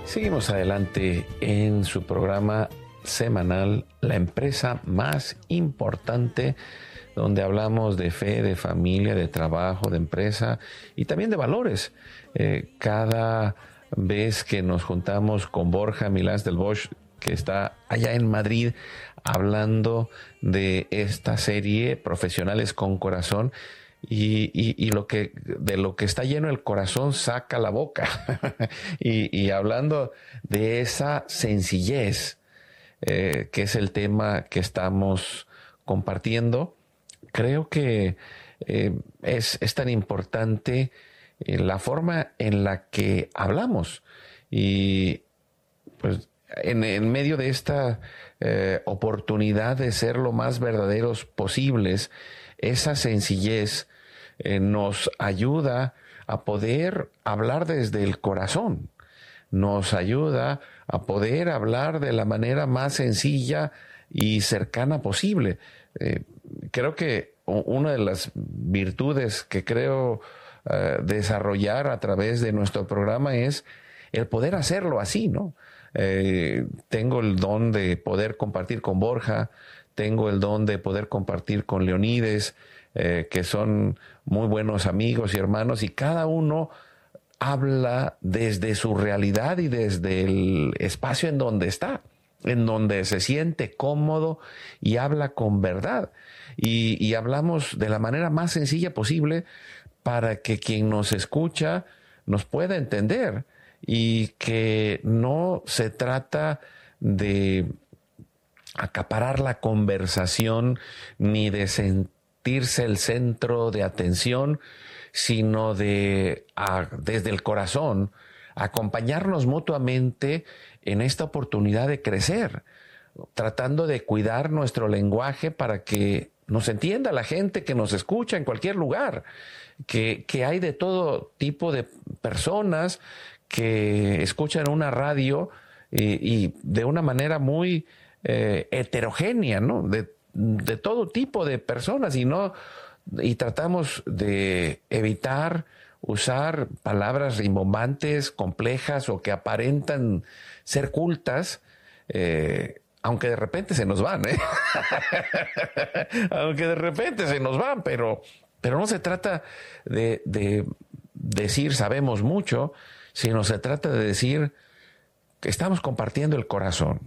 Seguimos adelante en su programa semanal, La Empresa Más Importante, donde hablamos de fe, de familia, de trabajo, de empresa y también de valores. Cada vez que nos juntamos con Borja Milans del Bosch, que está allá en Madrid, hablando de esta serie Profesionales con Corazón, y de lo que está lleno el corazón saca la boca. y hablando de esa sencillez, que es el tema que estamos compartiendo, creo que es tan importante la forma en la que hablamos. Y pues en medio de esta oportunidad de ser lo más verdaderos posibles, esa sencillez nos ayuda a poder hablar desde el corazón, nos ayuda a poder hablar de la manera más sencilla y cercana posible. Creo que una de las virtudes que creo desarrollar a través de nuestro programa es el poder hacerlo así, ¿no? Tengo el don de poder compartir con Borja, tengo el don de poder compartir con Leonides, que son muy buenos amigos y hermanos, y cada uno habla desde su realidad y desde el espacio en donde está, en donde se siente cómodo y habla con verdad. Y hablamos de la manera más sencilla posible para que quien nos escucha nos pueda entender, y que no se trata de acaparar la conversación ni de sentirse el centro de atención, sino de desde el corazón acompañarnos mutuamente en esta oportunidad de crecer, tratando de cuidar nuestro lenguaje para que nos entienda la gente que nos escucha en cualquier lugar, que hay de todo tipo de personas que escuchan una radio y de una manera muy heterogénea, ¿no? De todo tipo de personas, y tratamos de evitar usar palabras rimbombantes, complejas o que aparentan ser cultas, aunque de repente se nos van, aunque de repente se nos van, pero no se trata de decir sabemos mucho, sino se trata de decir que estamos compartiendo el corazón,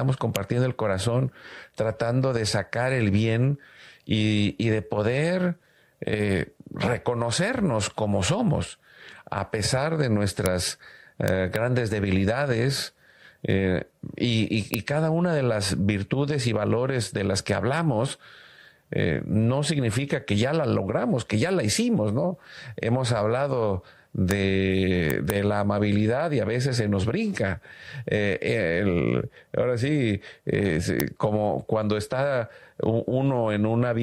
tratando de sacar el bien y de poder reconocernos como somos, a pesar de nuestras grandes debilidades, y cada una de las virtudes y valores de las que hablamos. No significa que ya la logramos, que ya la hicimos, ¿no? Hemos hablado de la amabilidad y a veces se nos brinca. Ahora sí, como cuando está uno en una